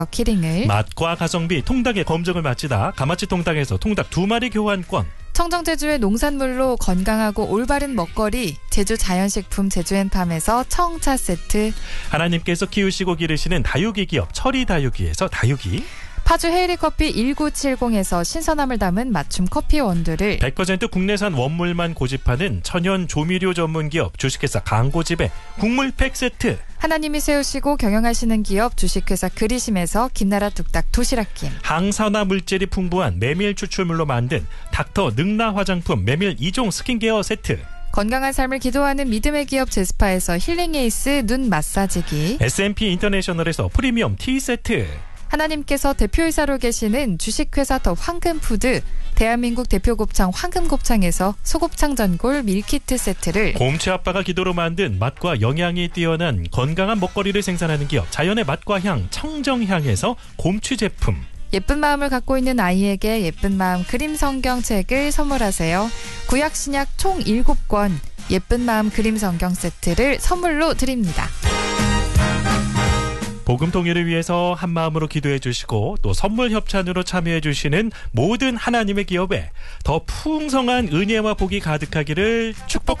키링을, 맛과 가성비 통닭의 검증을 마치다 가마치 통닭에서 통닭 2마리 교환권, 청정제주의 농산물로 건강하고 올바른 먹거리 제주 자연식품 제주앤팜에서 청차 세트, 하나님께서 키우시고 기르시는 다육이 기업 철이 다육이에서 다육이, 파주 헤이리 커피 1970에서 신선함을 담은 맞춤 커피 원두를, 100% 국내산 원물만 고집하는 천연 조미료 전문 기업 주식회사 강고집의 국물팩 세트, 하나님이 세우시고 경영하시는 기업 주식회사 그리심에서 김나라 뚝딱 도시락김, 항산화 물질이 풍부한 메밀 추출물로 만든 닥터 능라 화장품 메밀 2종 스킨케어 세트, 건강한 삶을 기도하는 믿음의 기업 제스파에서 힐링 에이스 눈 마사지기, S&P 인터내셔널에서 프리미엄 티 세트, 하나님께서 대표이사로 계시는 주식회사 더 황금푸드 대한민국 대표 곱창 황금곱창에서 소곱창 전골 밀키트 세트를, 곰치 아빠가 기도로 만든 맛과 영양이 뛰어난 건강한 먹거리를 생산하는 기업 자연의 맛과 향 청정향에서 곰취 제품, 예쁜 마음을 갖고 있는 아이에게 예쁜 마음 그림 성경책을 선물하세요. 구약 신약 총 7권 예쁜 마음 그림 성경 세트를 선물로 드립니다. 복음 통일을 위해서 한 마음으로 기도해 주시고 또 선물 협찬으로 참여해 주시는 모든 하나님의 기업에 더 풍성한 은혜와 복이 가득하기를 축복합니다.